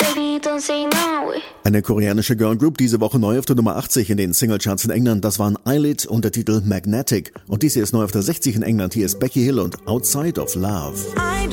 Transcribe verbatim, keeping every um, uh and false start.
baby, don't say no. Eine koreanische Girlgroup, diese Woche neu auf der Nummer achtzig in den Singlecharts in England. Das waren Eyelid und der Titel Magnetic. Und diese ist neu auf der sechzig in England. Hier ist Becky Hill und Outside of Love.